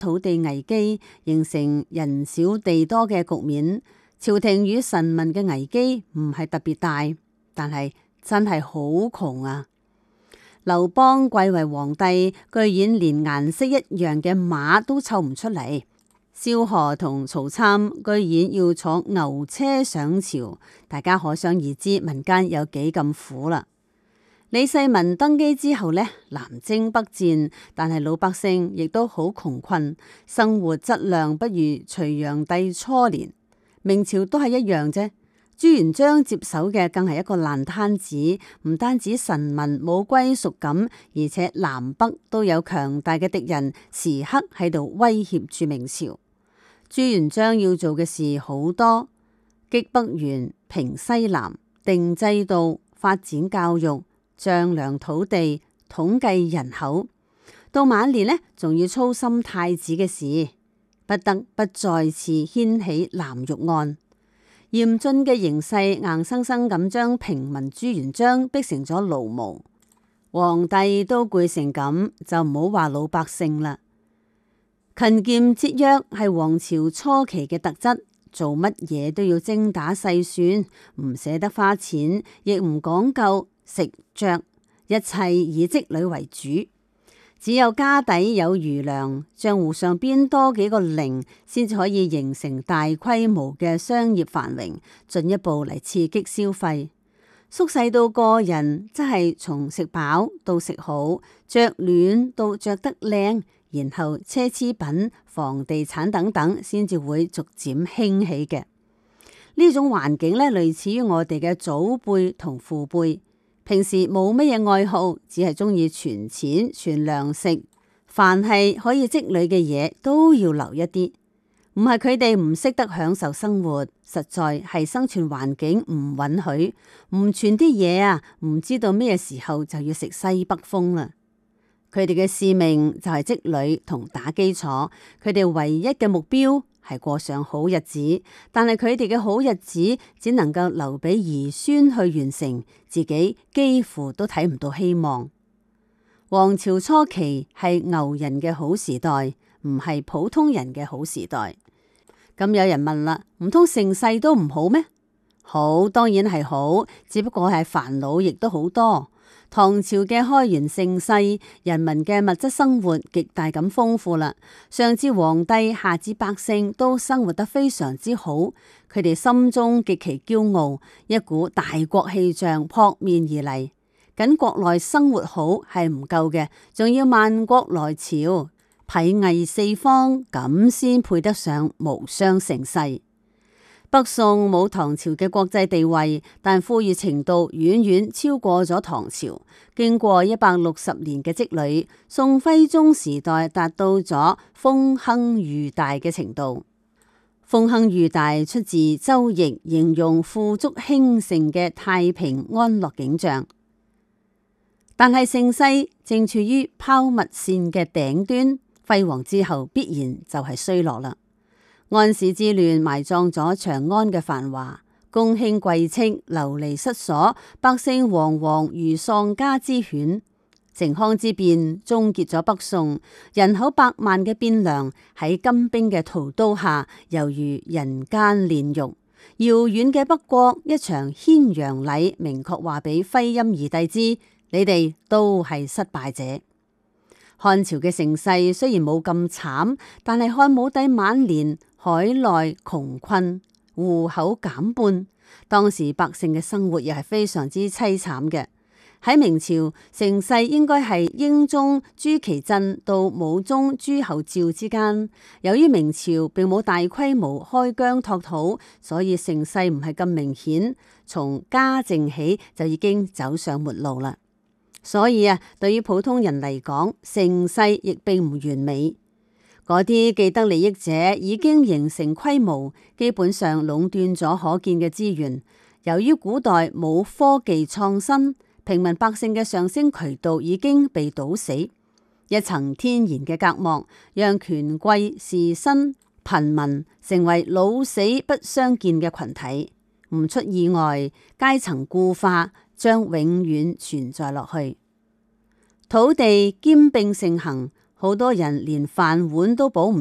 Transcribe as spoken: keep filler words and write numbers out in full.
土地危機，形成人少地多嘅局面。朝廷與臣民嘅危機唔係特別大，但係真係好窮啊！劉邦貴為皇帝，居然連顏色一樣嘅馬都湊唔出嚟。蕭何同曹參居然要坐牛車上朝，大家可想而知民間有幾咁苦啦。李世民登基之後呢，南征北戰，但係老百姓亦都好窮困，生活質量不如隋煬帝初年。明朝都係一樣啫。朱元璋接手嘅更係一個爛攤子，唔單止臣民冇歸屬感，而且南北都有強大嘅敵人，時刻喺度威脅住明朝。朱元璋要做嘅事好多，擊北元、平西南、定制度、發展教育、丈量土地、統計人口，到晚年呢，仲要操心太子嘅事，不得不再次掀起藍玉案。嚴峻嘅形勢硬生生咁將平民朱元璋逼成咗勞模，皇帝都攰成咁，就唔好話老百姓啦。勤儉節約係皇朝初期嘅特質，做乜嘢都要精打細算，唔捨得花錢，亦唔講究食着，一切以積累為主。只有家底有餘糧，賬戶上邊多幾個零，先至可以形成大規模嘅商業繁榮，進一步嚟刺激消費。縮細到個人，即係從食飽到食好，着暖到着得靚，然後奢侈品、房地產等等，先至會逐漸興起嘅。呢種環境咧，類似於我哋嘅祖輩同父輩。平時冇乜嘢愛好，只係中意存錢、存糧食，凡係可以積累嘅嘢都要留一啲。唔係佢哋唔識得享受生活，實在係生存環境唔允許，唔存啲嘢啊，唔知道咩時候就要食西北風啦。佢哋嘅使命就係積累同打基礎，佢哋唯一嘅目標係過上好日子，但係佢哋嘅好日子只能夠留俾兒孫去完成，自己幾乎都睇唔到希望。王朝初期係牛人嘅好時代，唔係普通人嘅好時代。咁有人問啦，唔通盛世都唔好咩？好，當然係好，只不過係煩惱亦都好多。唐朝嘅開元盛世，人民嘅物質生活極大咁豐富啦，上至皇帝，下至百姓都生活得非常之好，佢哋心中極其驕傲，一股大國氣象撲面而嚟。僅國內生活好係唔夠嘅，仲要萬國來朝，砥翳四方，咁先配得上無雙盛世。北宋冇唐朝嘅國際地位，但富裕程度遠遠超過咗唐朝。經過一百六十年嘅積累，宋徽宗時代達到咗風亨裕大嘅程度。風亨裕大出自《周易》，形容富足興盛嘅太平安樂景象。但係盛世正處於拋物線嘅頂端，輝煌之後必然就係衰落啦。安史之亂埋葬咗長安嘅繁華，公卿貴戚流離失所，百姓惶惶如喪家之犬。靖康之變終結咗北宋，人口百萬嘅汴梁喺金兵嘅屠刀下，猶如人間煉獄。遙遠嘅北國，一場牽羊禮，明確話俾徽欽二帝知，你哋都係失敗者。漢朝嘅盛世雖然冇咁慘，但係漢武帝晚年海內窮困，戶口減半，當時百姓嘅生活又係非常之淒慘嘅。喺明朝盛世應該係英宗朱祁鎮到武宗朱厚照之間，由於明朝並冇大規模開疆拓土，所以盛世唔係咁明顯，從嘉靖起就已經走上末路啦。所以啊，對於普通人嚟講，盛世亦並唔完美。嗰啲既得利益者已經形成規模，基本上壟斷咗可見嘅資源。由於古代冇科技創新，平民百姓嘅上升渠道已經被堵死，一層天然嘅隔膜，讓權貴、士紳、貧民成為老死不相見嘅群體。唔出意外，階層固化將永遠存在落去。土地兼併盛行， 好多人連飯碗都保唔